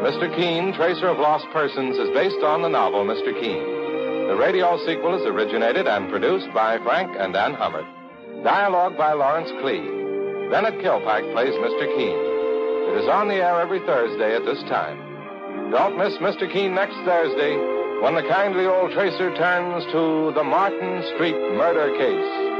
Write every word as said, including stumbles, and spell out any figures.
Mister Keene, Tracer of Lost Persons, is based on the novel Mister Keene. The radio sequel is originated and produced by Frank and Ann Hummert. Dialogue by Lawrence Klee. Bennett Kilpack plays Mister Keene. It is on the air every Thursday at this time. Don't miss Mister Keene next Thursday when the kindly old Tracer turns to the Martin Street murder case.